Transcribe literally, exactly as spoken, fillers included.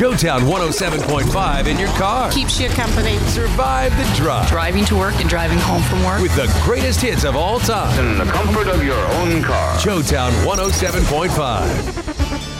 Showtown one oh seven point five in your car. Keeps you company. Survive the drive. Driving to work and driving home from work. With the greatest hits of all time. In the comfort of your own car. Showtown one oh seven point five.